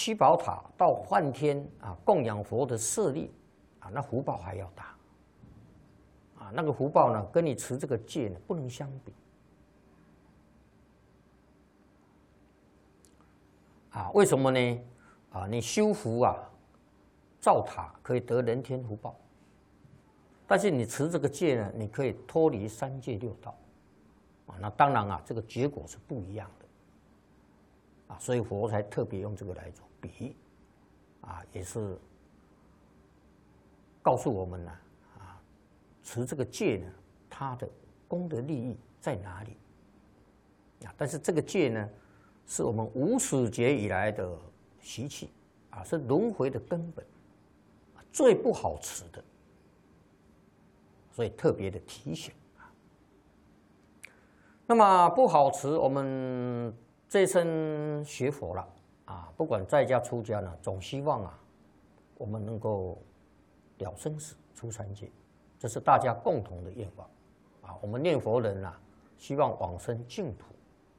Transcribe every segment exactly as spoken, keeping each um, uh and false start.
七宝塔到梵天啊供养佛的舍利啊，那福报还要大啊。那个福报呢，跟你持这个戒呢不能相比啊。为什么呢？啊，你修福啊，造塔可以得人天福报，但是你持这个戒呢，你可以脱离三界六道啊。那当然啊，这个结果是不一样的啊，所以佛才特别用这个来做比喻啊，也是告诉我们呢啊，持这个戒呢，它的功德利益在哪里啊？但是这个戒呢，是我们无始劫以来的习气啊，是轮回的根本，最不好持的，所以特别的提醒啊。那么不好持，我们这一生学佛了啊，不管在家出家呢，总希望啊，我们能够了生死、出三界，这是大家共同的愿望啊。我们念佛人啊，希望往生净土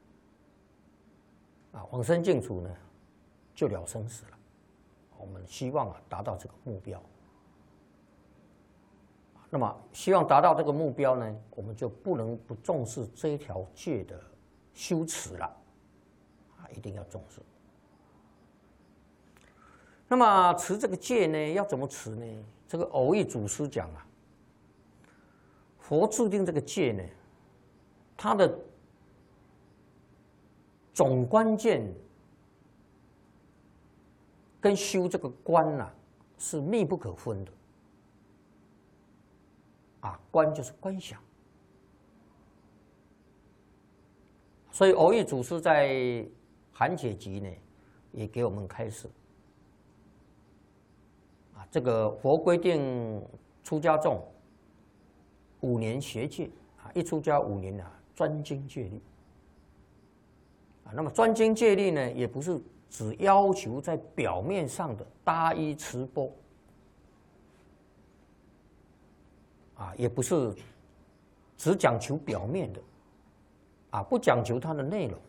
啊，往生净土呢，就了生死了。我们希望啊，达到这个目标。那么，希望达到这个目标呢，我们就不能不重视这一条戒的修持了啊，一定要重视。那么持这个戒呢，要怎么持呢？这个偶益祖师讲啊，佛制定这个戒呢，它的总关键跟修这个观呐、啊、是密不可分的啊。观就是观想，所以偶益祖师在《寒解集》呢，也给我们开示啊。这个佛规定出家众五年学戒啊，一出家五年啊，专精戒律啊。那么专精戒律呢，也不是只要求在表面上的搭衣持钵啊，也不是只讲求表面的啊，不讲求它的内容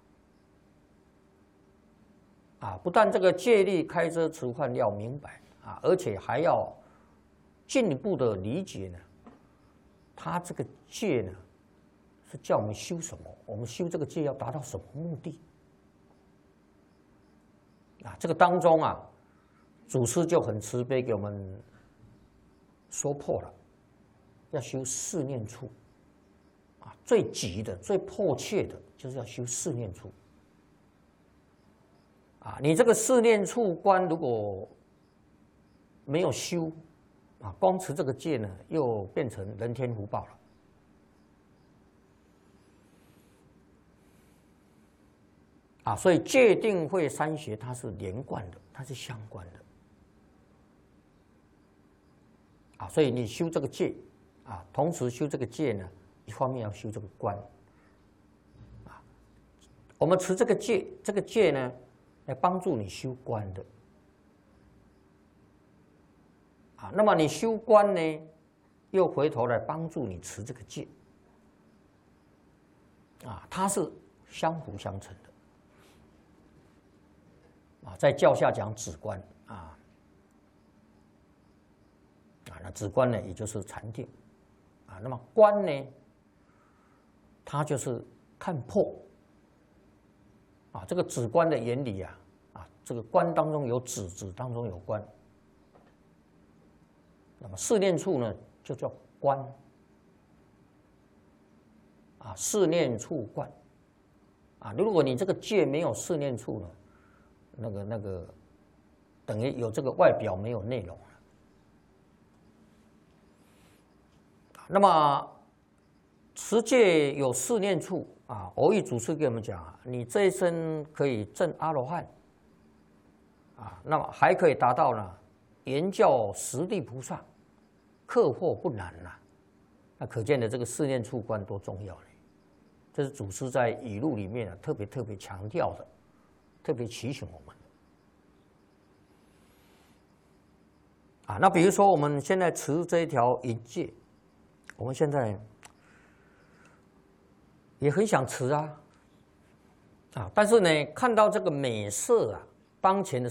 啊。不但这个戒律开遮持犯要明白啊，而且还要进一步的理解呢。它这个戒呢，是叫我们修什么？我们修这个戒要达到什么目的？啊，这个当中啊，祖师就很慈悲给我们说破了，要修四念处啊，最急的、最迫切的，就是要修四念处啊。你这个四念处观如果没有修啊，光持这个戒呢，又变成人天福报了。啊，所以戒定慧三学它是连贯的，它是相关的。啊，所以你修这个戒，啊，同时修这个戒呢，一方面要修这个观。啊，我们持这个戒，这个戒呢，来帮助你修观的。啊，那么你修观呢，又回头来帮助你持这个戒。啊，它是相辅相成的。啊，在教下讲止观啊，啊，那止观呢，也就是禅定啊。那么观呢，它就是看破啊。这个止观的原理啊，啊，这个观当中有止，止当中有观。那么四念处呢，就叫观啊，四念处观啊。如果你这个戒没有四念处呢，那个那个，等于有这个外表没有内容了。那么持戒有四念处啊，偶益祖师给我们讲啊，你这一生可以证阿罗汉啊，那么还可以达到呢言教十地菩萨，克获不难呐、啊。那可见的这个四念处观多重要呢？这是祖师在语录里面啊特别特别强调的。特别提醒我们啊，那比如说我们现在持这一条淫戒，我们现在也很想持啊，啊，但是呢，看到这个美色啊，当前的